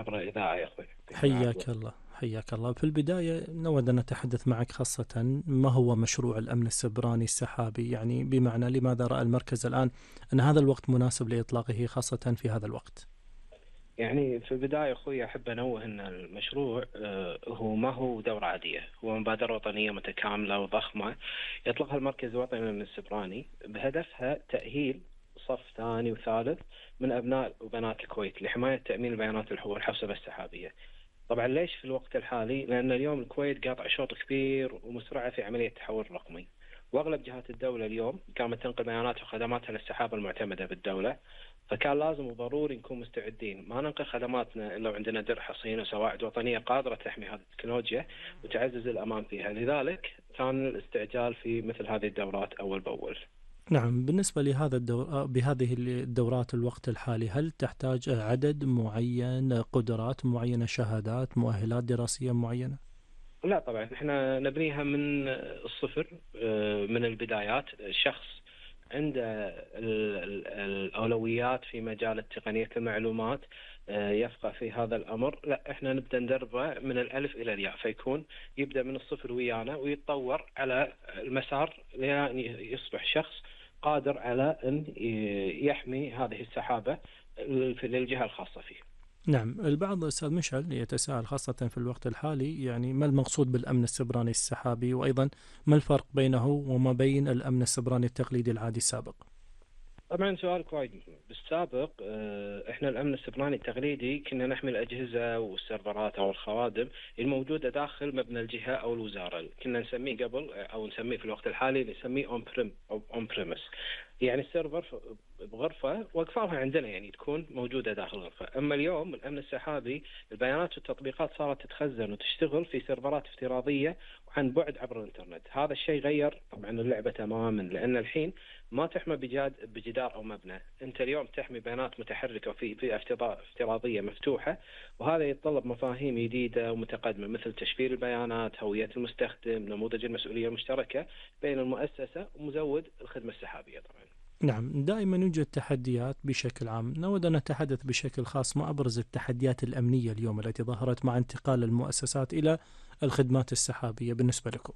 عبر الإذاعة يا أخوي. حياك الله حياك الله. في البداية نود أن نتحدث معك خاصة ما هو مشروع الأمن السيبراني السحابي، يعني بمعنى لماذا رأى المركز الآن أن هذا الوقت مناسب لإطلاقه خاصة في هذا الوقت؟ يعني في البداية أخوي أحب أنوه أن المشروع هو ما هو دورة عادية، هو مبادرة وطنية متكاملة وضخمة يطلقها المركز الوطني للأمن السيبراني بهدفها تأهيل صف ثاني وثالث من أبناء وبنات الكويت لحماية تأمين البيانات والحوسبة السحابية. طبعا ليش في الوقت الحالي؟ لأن اليوم الكويت قاطع شوط كبير ومسرعة في عملية التحول الرقمي، واغلب جهات الدوله اليوم قامت تنقل بياناتها وخدماتها للسحابه المعتمده بالدوله، فكان لازم وضروري نكون مستعدين، ما ننقل خدماتنا الا وعندنا درع حصين وسواعد وطنيه قادره تحمي هذه التكنولوجيا وتعزز الامان فيها، لذلك كان الاستعجال في مثل هذه الدورات اول باول. نعم، بالنسبة لهذا بهذه الدورات الوقت الحالي، هل تحتاج عدد معين، قدرات معينة، شهادات، مؤهلات دراسية معينة؟ لا طبعا احنا نبنيها من الصفر، من البدايات. شخص عنده الأولويات في مجال تقنية المعلومات، يفقه في هذا الأمر، لا احنا نبدأ ندربه من الألف إلى الياء، فيكون يبدأ من الصفر ويانا ويتطور على المسار لين يصبح شخص قادر على أن يحمي هذه السحابة للجهة الخاصة فيه. نعم، البعض أستاذ مشعل يتساءل خاصة في الوقت الحالي، يعني ما المقصود بالأمن السيبراني السحابي، وأيضا ما الفرق بينه وما بين الأمن السيبراني التقليدي العادي السابق؟ طبعا سؤال وايد مهم. بالسابق احنا الامن السيبراني التقليدي كنا نحمي الاجهزه والسيرفرات او الخوادم الموجوده داخل مبنى الجهه او الوزاره، كنا نسميه قبل او نسميه في الوقت الحالي نسميه اون بريم او اون بريمس، يعني السيرفر بغرفه واقفالها عندنا يعني تكون موجوده داخل الغرفه. اما اليوم الامن السحابي البيانات والتطبيقات صارت تتخزن وتشتغل في سيرفرات افتراضيه وعن بعد عبر الانترنت. هذا الشيء غير طبعا اللعبه تماما، لان الحين ما تحمى بجدار او مبنى، انت اليوم تحمي بيانات متحركه في افتراضيه مفتوحه، وهذا يتطلب مفاهيم جديده ومتقدمه مثل تشفير البيانات، هويه المستخدم، نموذج المسؤوليه المشتركه بين المؤسسه ومزود الخدمه السحابيه طبعا. نعم، دائما يوجد تحديات بشكل عام، نود أن نتحدث بشكل خاص ما أبرز التحديات الأمنية اليوم التي ظهرت مع انتقال المؤسسات إلى الخدمات السحابية بالنسبة لكم.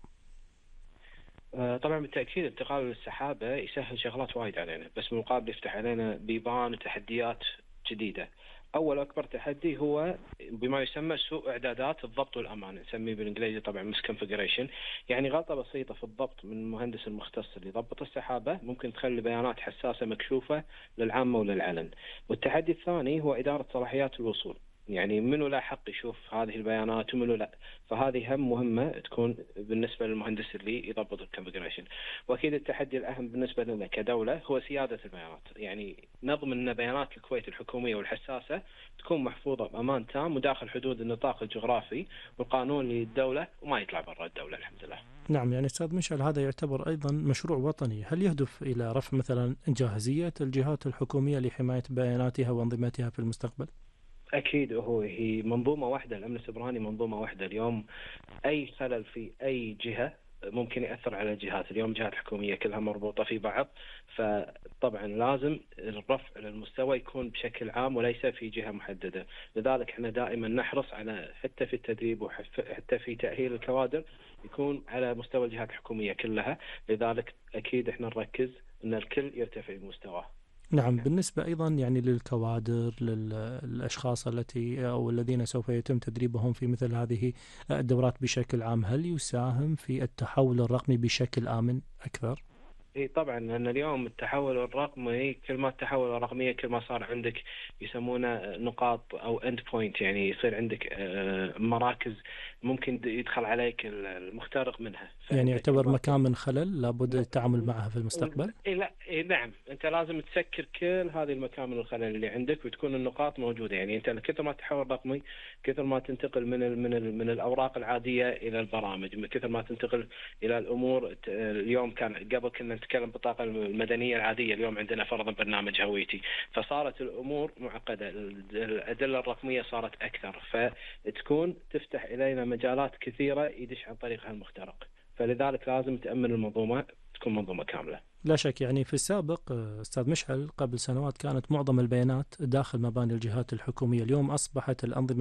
طبعا بالتأكيد انتقال السحابة يسهل شغلات وايد علينا، بس بالمقابل يفتح علينا بيبان وتحديات جديدة. أول أكبر تحدي هو بما يسمى سوء إعدادات الضبط والأمان، نسميه بالإنجليزي طبعا misconfiguration، يعني غلطة بسيطة في الضبط من المهندس المختص اللي يضبط السحابة ممكن تخلي بيانات حساسة مكشوفة للعامة وللعلن. والتحدي الثاني هو إدارة صلاحيات الوصول، يعني منو له حق يشوف هذه البيانات ومنو لا، فهذه هم مهمة تكون بالنسبة للمهندس اللي يضبط الكونفيجريشن. وأكيد التحدي الأهم بالنسبة لنا كدولة هو سيادة البيانات، يعني نضمن أن بيانات الكويت الحكومية والحساسة تكون محفوظة بأمان تام وداخل حدود النطاق الجغرافي والقانون للدولة وما يطلع برا الدولة الحمد لله. نعم، يعني أستاذ مشعل هذا يعتبر أيضا مشروع وطني، هل يهدف إلى رفع مثلا جاهزية الجهات الحكومية لحماية بياناتها وأنظمتها في المستقبل؟ أكيد هي منظومة واحدة، الأمن السيبراني منظومة واحدة. اليوم أي خلل في أي جهة ممكن يأثر على الجهات، اليوم جهات حكومية كلها مربوطة في بعض، فطبعا لازم الرفع للمستوى يكون بشكل عام وليس في جهة محددة. لذلك احنا دائما نحرص على حتى في التدريب وحتى في تأهيل الكوادر يكون على مستوى الجهات الحكومية كلها، لذلك أكيد احنا نركز أن الكل يرتفع بمستواه. نعم، بالنسبة أيضا يعني للكوادر، للأشخاص التي أو الذين سوف يتم تدريبهم في مثل هذه الدورات بشكل عام، هل يساهم في التحول الرقمي بشكل آمن أكثر؟ اي طبعا، لان اليوم التحول الرقمي كل ما التحول الرقمية كل ما صار عندك يسمونه نقاط او اند بوينت، يعني يصير عندك مراكز ممكن يدخل عليك المخترق منها، يعني فانت كل يعتبر ما مكان من خلل لابد التعامل معها في المستقبل؟ إيه لا إيه نعم، انت لازم تسكر كل هذه المكان من الخلل اللي عندك وتكون النقاط موجوده. يعني انت كثر ما تتحول رقمي كثر ما تنتقل من الاوراق العاديه الى البرامج، كثر ما تنتقل الى الامور. اليوم قبل كنا نتكلم بالبطاقه المدنيه العاديه، اليوم عندنا فرضا برنامج هويتي، فصارت الامور معقده، الادله الرقميه صارت اكثر، فتكون تفتح الينا مجالات كثيره يدش عن طريقها المخترق، فلذلك لازم تامن المنظومه تكون منظومة كاملة. لا شك، يعني في السابق أستاذ مشعل قبل سنوات كانت معظم البيانات داخل مباني الجهات الحكومية، اليوم أصبحت الأنظمة